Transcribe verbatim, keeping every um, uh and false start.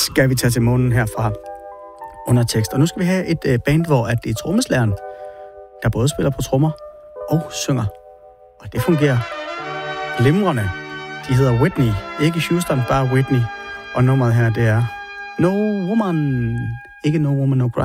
skal vi tage til månen herfra undertekst. Og nu skal vi have et øh, band, hvor at det er trommeslæren, der både spiller på trommer og synger. Og det fungerer glimrende. De hedder Whitney. Ikke Houston, bare Whitney. Og nummeret her, det er No Woman. Ikke No Woman, No Cry.